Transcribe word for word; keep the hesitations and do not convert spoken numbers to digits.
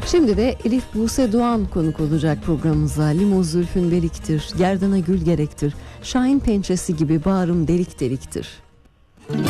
Şimdi de Elif Buse Doğan konuk olacak programımıza. Limon zülfün deliktir, gerdana gül gerektir, şahin pençesi gibi bağrım delik deliktir.